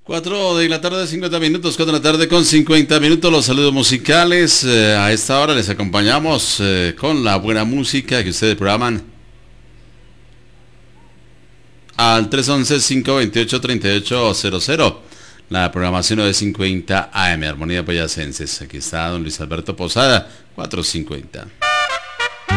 4 de la tarde, 50 minutos, 4 de la tarde con 50 minutos, los saludos musicales. A esta hora les acompañamos con la buena música que ustedes programan al 311-528-3800. La programación de 50 AM, Armonía Boyacenses. Aquí está don Luis Alberto Posada, 450.